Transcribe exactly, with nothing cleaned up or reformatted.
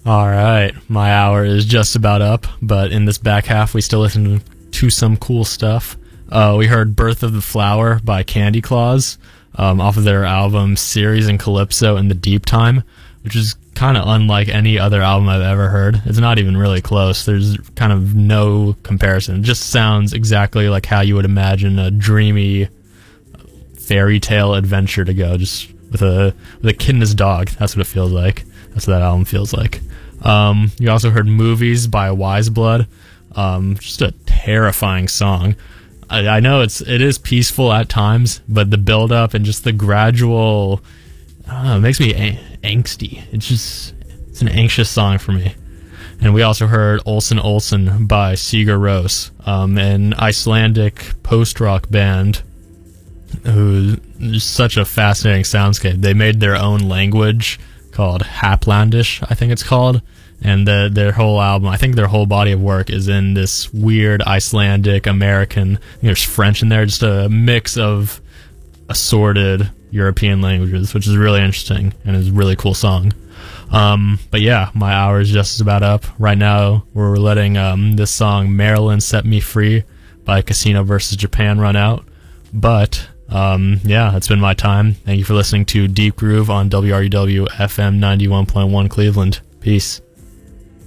All right, my hour is just about up, but in this back half, we still listen to some cool stuff. Uh, we heard Birth of the Flower by Candy Claus um, off of their album Series and Calypso in the Deep Time, which is kind of unlike any other album I've ever heard. It's not even really close. There's kind of no comparison. It just sounds exactly like how you would imagine a dreamy fairy tale adventure to go, just with a with a kid and his dog. That's what it feels like. That's what that album feels like. Um, you also heard Movies by Wise Blood. Um, just a terrifying song. I, I know it's it is peaceful at times, but the build up and just the gradual, I don't know, it makes me a- angsty. It's just it's an anxious song for me. And we also heard Olsen Olsen by Sigur Rós, um, an Icelandic post-rock band who is such a fascinating soundscape. They made their own language called Haplandish, I think it's called, and the, their whole album, I think their whole body of work is in this weird Icelandic, American, there's French in there, just a mix of assorted European languages, which is really interesting and is a really cool song. Um, but yeah, my hour is just about up. Right now, we're letting um, this song Maryland Set Me Free by Casino versus Japan run out. But Um, yeah, that's been my time. Thank you for listening to Deep Groove on W R U W F M ninety-one point one Cleveland. Peace.